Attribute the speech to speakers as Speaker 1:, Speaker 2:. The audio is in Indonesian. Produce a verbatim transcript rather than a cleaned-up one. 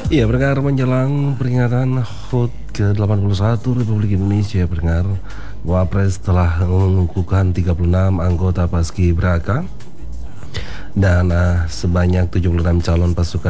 Speaker 1: Iya, pendengar menjelang peringatan H U T ke delapan puluh satu Republik Indonesia, pendengar, Wapres telah mengukuhkan tiga puluh enam anggota Paskibraka dan uh, sebanyak tujuh puluh enam calon pasukan